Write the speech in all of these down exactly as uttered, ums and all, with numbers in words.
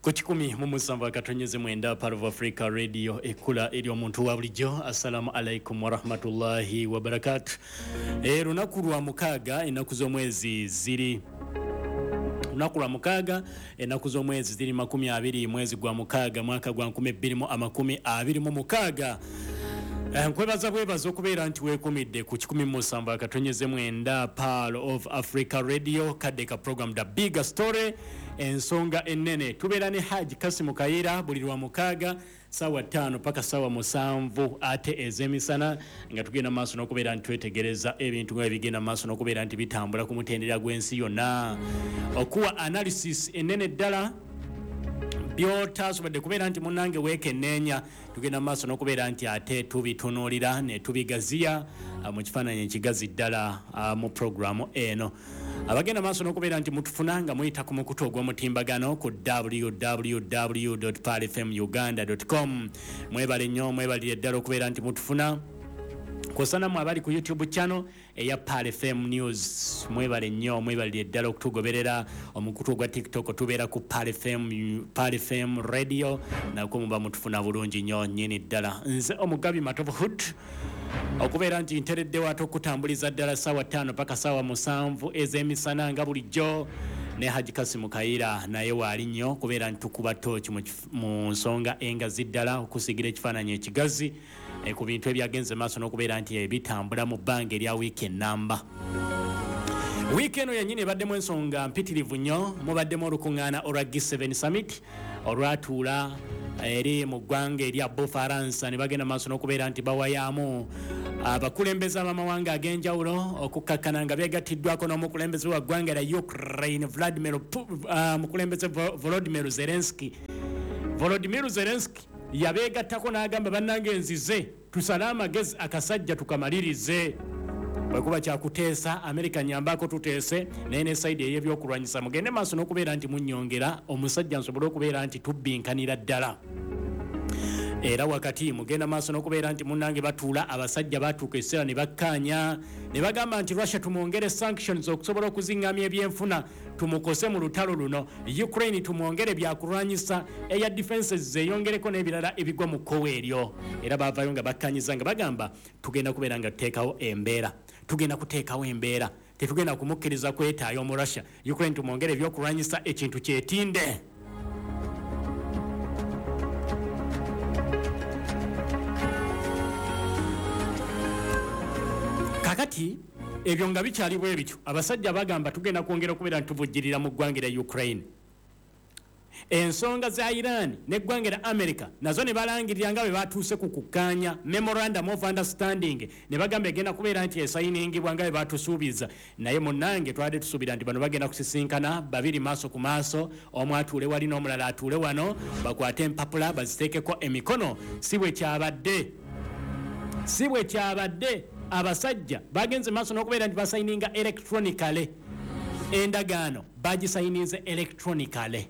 Kuchikumi mumusamba katonyeze mwenda part of Africa Radio ekula eri omuntu wa bulijjo. Assalamu alaikum wa rahmatullahi wa barakatuh. E lunaku lwa mukaga enaku z'omwezi ziri lunaku lwa mukaga enaku z'omwezi ziri makumi abiri mwezi gwa mukaga mwaka gwa nkumi bbiri mu amakumi abiri mu mukaga. Nkwebaza bwebaza okubeera nti weekumidde ku kikumi musamba akatonyeze mwenda Pearl of Africa Radio kadde ka program The Bigger Story ensonga ennene. Tubeera ne Haji Kasimu Kaira buli lwa mukaaga sawa tano paka sawa musanvu ate ez'emisana nga tugenda maaso n'okubeera nti twetegereza ebintu nga bigenda maaso n'okubeera nti bitambula ku mutendera gw'ensi yonna okuwa analysis ennene ddala byotasobodde kubeera nti munnange weekenneenya tugenda maaso n'okubeera nti ate tubitunuulira ne tubigaziya mu kifaananyi ekigazi ddala mu programu eno. Abagenda maaso n'okubeera nti mutufuna nga muyita ku mukutu ogw'omutimbagano ku w w w dot p r f m uganda dot com. Mwebale nnyo mwebalire ddala okubeera nti mutufuna kosana mu abali ku YouTube channel eya P R F M News. Mwebale nnyo mwebalire ddala okutugoberera omukutu ogwa TikTok tubeera ku P R F M P R F M Radio nakwo muba mutufuna bulungi nnyo nnyini ddala. Nze omugabi Matovu Hood okubeera nti nteredde wato okutambuliza ddala sawa tano paka sawa musanvu ez'emisana nga bulijjo ne Haji Kasimu Kaira naye waali nnyo kubeera nti tukuba tooki mu nsonga engazi ddala okusigira ekifaananyi ekigazi e ku bintu ebyagenze maaso n'okubeera nti ebitambula mu bbanga erya wiiki ennamba. Wiiki eno yennyini ebaddemu ensonga mpitirivu nnyo. Mubaddemu olukuŋŋaana olwa G seven Summit olwatuula eri mu ggwanga erya Bufaransa ne bagenda maaso n'okubeera nti bawayaamu abakulembeze ab'amawanga ag'enjawulo okukkakkana nga beegattiddwako n'omukulembeze wa ggwanga lya Ukraine Vladimir uh, mukulembeze Volodymyr Zelensky. Volodymyr Zelensky yabeegattako n'agamba bannange enzize tusale amagezi akasajja tukamalirize bwekuba kyakuteesa Amerika nyambako tuteese naye ne sayidi ey'ebyokulwanyisa mugende maaso n'okubeera nti munnyongera omusajja nsobole okubeera nti tubbinkanira ddala. Era wakati mugenda maaso n'okubeera nti munnange batuula abasajja batuuka ekiseera ne bakkaanya ne bagamba nti Russia tumwongere sanctions okusobola okuzingamya ebyenfuna tumukose mu lutalo luno. Ukraine tumwongere byakulwanyisa eya defenses zeeyongereko n'ebirala ebigwa mu kkowe eryo. Era baavayo nga bakkaanyiza nga bagamba tugenda kubeera nga tuteekawo embeera tugenda kuteekawo embeera tetugenda kumukkiriza kwetaayo mu Russia. Ukraine tumwongere ebyokulwanyisa ekintu kyetinde. Kakati ebyo nga bikyali bwe bityo abasajja bagamba tugenda kwongera okubeera ntuvujjirira mu ggwanga lya Ukraine. Ensonga za Iran n'eggwanga lya America nazo ne balangirira nga bwe batuuse ku kukkaanya memorandum of understanding ne bagamba egenda kubeera nti esayiningibwa nga bwe batusuubiza naye munnange twabadde tusuubira nti bano bagenda kusisinkana babiri maaso ku maaso omu atuule wali n'omulala atuule wano bakwate empapula baziteekeko emikono. Si bwe kyabadde si bwe kyabadde abasajja bagenze maaso n'okubeera nti basayininga electronically endagaano bagisayininze electronically.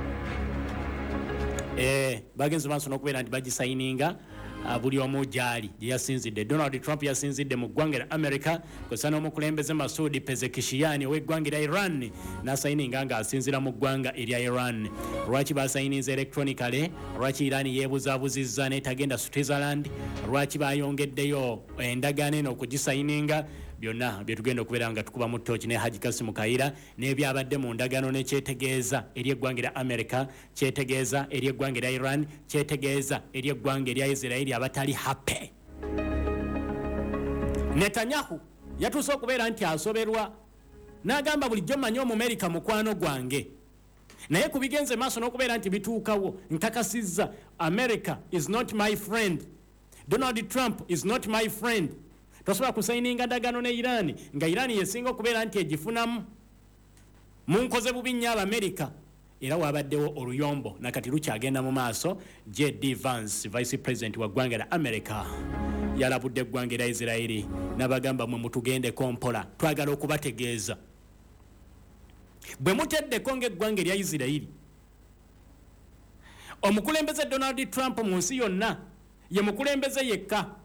Eh, bagenze maaso n'okubeera nti bagisayininga uh, buli omu gyali gye yasinzidde. Donald Trump yasinzidde mu ggwanga lya America kwesa n'omukulembeze Masoud Pezeshkian ow'eggwanga lya Iran n'asayininga ng'asinzira mu ggwanga erya Iran. Lwaki basayininze electronically? Lwaki Iran yeebuzaabuzizza n'etagenda Switzerland? Lwaki bayongeddeyo endagaano eno okugisayininga? Byonna bye tugenda okubeera nga tukuba mu ttooki ne Haji Kasimu Kaira n'ebyabadde mu ndagaano ne kyetegeeza eri eggwanga lya America, kyetegeeza eri eggwanga lya Iran, kyetegeeza eri eggwanga erya Israeli abatali happy. Netanyahu yatuuse okubeera nti asoberwa n'agamba bulijjo mmanyi Omumerika mukwano gwange naye ku bigenze maaso n'okubeera nti bituukawo nkakasizza America is not my friend. Donald Trump is not my friend. Tosobola kusayininga ndagaano ne Iran nga Iran yesinga okubeera nti egifunamu munkoze bubi nnyo Abamerika. Era wabaddewo oluyombo nakati lukyagenda mu maaso. J D Vance Vice President wa ggwanga lya America yalabudde eggwanga lya Israeli n'abagamba mwe mutugendeko mpola twagala okubategeeza bwe muteddeko ng'eggwanga lya Israeli. Omukulembeze Donald Trump mu nsi yonna ye mukulembeze yekka